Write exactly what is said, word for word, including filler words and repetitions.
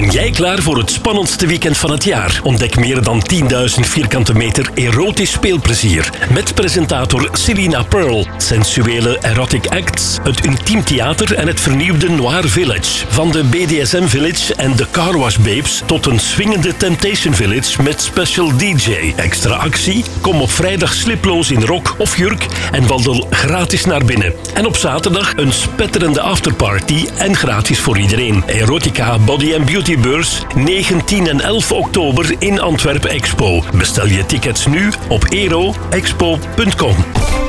Ben jij klaar voor het spannendste weekend van het jaar? Ontdek meer dan tienduizend vierkante meter erotisch speelplezier. Met presentator Selina Pearl, sensuele erotic acts, het Intiem Theater en het vernieuwde Noir Village. Van de B D S M Village en de Car Wash Babes tot een swingende Temptation Village met special D J. Extra actie? Kom op vrijdag sliploos in rok of jurk en wandel gratis naar binnen. En op zaterdag een spetterende afterparty en gratis voor iedereen. Erotica Body and Beauty Beurs negentien en elf oktober in Antwerpen Expo. Bestel je tickets nu op ero expo punt com.